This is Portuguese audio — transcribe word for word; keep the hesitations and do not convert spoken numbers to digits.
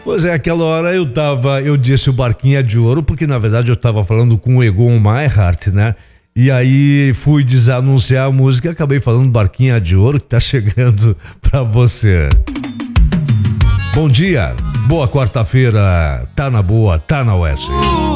Pois é, aquela hora eu tava, eu disse o Barquinha de Ouro, porque na verdade eu tava falando com o Egon Meyhart, né? E aí fui desanunciar a música e acabei falando Barquinha de Ouro, que tá chegando pra você. Bom dia, boa quarta-feira, tá na boa, tá na Oeste.